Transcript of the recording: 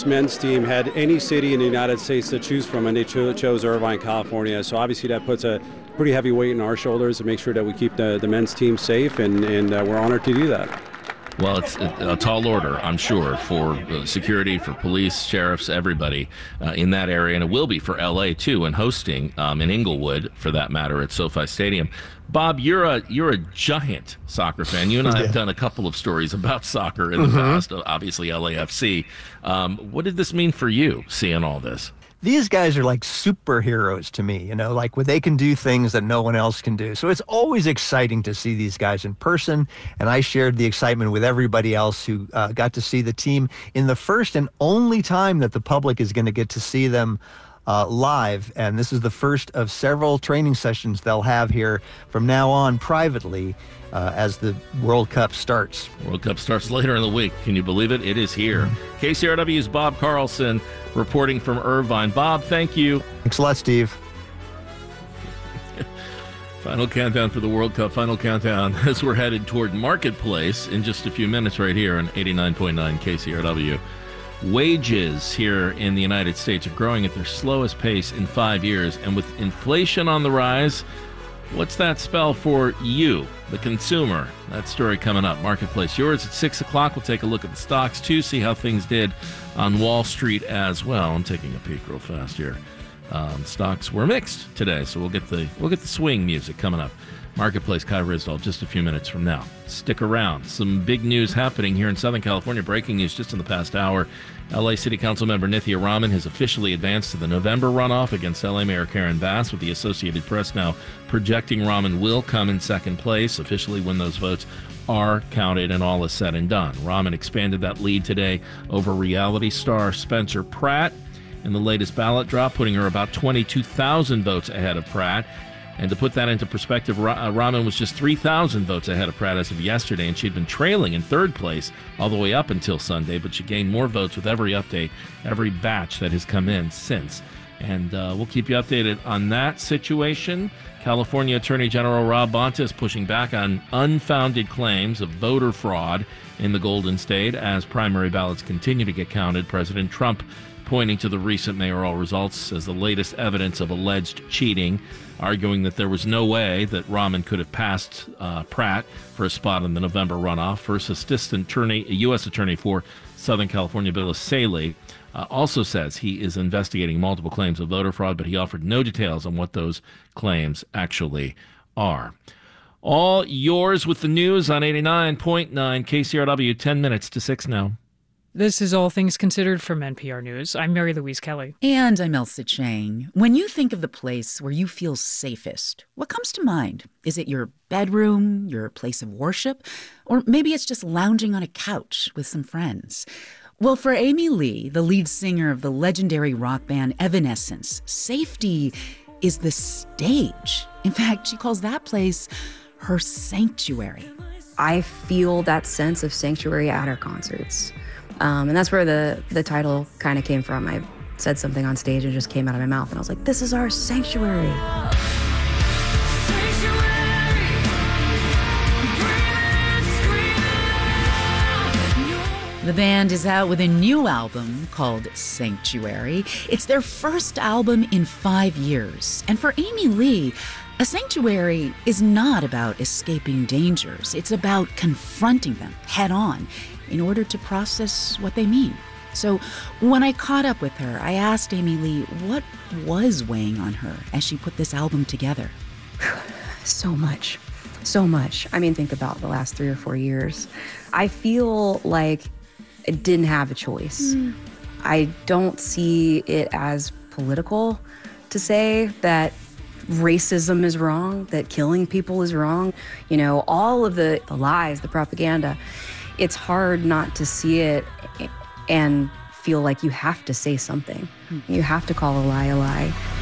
this men's team had any city in the United States to choose from, and they chose Irvine, California. So obviously that puts a pretty heavy weight on our shoulders to make sure that we keep the men's team safe, and we're honored to do that. Well, it's a tall order, I'm sure, for security, for police, sheriffs, everybody in that area. And it will be for L.A., too, and hosting in Inglewood, for that matter, at SoFi Stadium. Bob, you're a giant soccer fan. You and I have done a couple of stories about soccer in the past, obviously LAFC. What did this mean for you, seeing all this? These guys are like superheroes to me, like where they can do things that no one else can do. So it's always exciting to see these guys in person. And I shared the excitement with everybody else who got to see the team in the first and only time that the public is going to get to see them live. And this is the first of several training sessions they'll have here from now on privately as the World Cup starts. World Cup starts later in the week. Can you believe it? It is here. KCRW's Bob Carlson reporting from Irvine. Bob, thank you. Thanks a lot, Steve. Final countdown for the World Cup. Final countdown as we're headed toward Marketplace in just a few minutes right here on 89.9 KCRW. Wages here in the United States are growing at their slowest pace in 5 years. And with inflation on the rise, what's that spell for you, the consumer? That story coming up. Marketplace, yours at 6 o'clock. We'll take a look at the stocks, too, see how things did on Wall Street as well. I'm taking a peek real fast here. Stocks were mixed today, so we'll get the swing music coming up. Marketplace, Kai Ryssdal, just a few minutes from now. Stick around. Some big news happening here in Southern California. Breaking news just in the past hour. L.A. City Council member Nithya Raman has officially advanced to the November runoff against L.A. Mayor Karen Bass, with the Associated Press now projecting Raman will come in second place officially when those votes are counted and all is said and done. Raman expanded that lead today over reality star Spencer Pratt in the latest ballot drop, putting her about 22,000 votes ahead of Pratt. And to put that into perspective, Raman was just 3,000 votes ahead of Pratt as of yesterday, and she'd been trailing in third place all the way up until Sunday, but she gained more votes with every update, every batch that has come in since. And we'll keep you updated on that situation. California Attorney General Rob Bonta is pushing back on unfounded claims of voter fraud in the Golden State as primary ballots continue to get counted. President Trump pointing to the recent mayoral results as the latest evidence of alleged cheating, arguing that there was no way that Raman could have passed Pratt for a spot in the November runoff. First Assistant U.S. Attorney for Southern California, Bill Saley, also says he is investigating multiple claims of voter fraud, but he offered no details on what those claims actually are. All yours with the news on 89.9 KCRW, 10 minutes to 6 now. This is All Things Considered from NPR News. I'm Mary Louise Kelly. And I'm Elsa Chang. When you think of the place where you feel safest, what comes to mind? Is it your bedroom, your place of worship? Or maybe it's just lounging on a couch with some friends? Well, for Amy Lee, the lead singer of the legendary rock band Evanescence, safety is the stage. In fact, she calls that place her sanctuary. I feel that sense of sanctuary at our concerts. And that's where the title kind of came from. I said something on stage and it just came out of my mouth. And I was like, this is our sanctuary. The band is out with a new album called Sanctuary. It's their first album in 5 years. And for Amy Lee, a sanctuary is not about escaping dangers. It's about confronting them head on in order to process what they mean. So when I caught up with her, I asked Amy Lee what was weighing on her as she put this album together. So much. I mean, think about the last 3 or 4 years. I feel like I didn't have a choice. I don't see it as political to say that racism is wrong, that killing people is wrong. You know, all of the lies, the propaganda. It's hard not to see it and feel like you have to say something. You have to call a lie a lie.